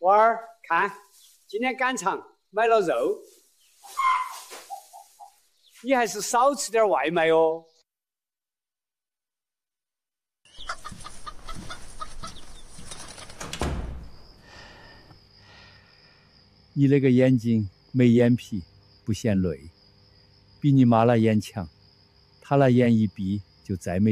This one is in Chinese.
娃儿，看，今天赶场买了肉，你还是少吃点外卖哦。 你那个眼睛没眼皮，不嫌累，比你妈那眼强，她那眼一闭就再没。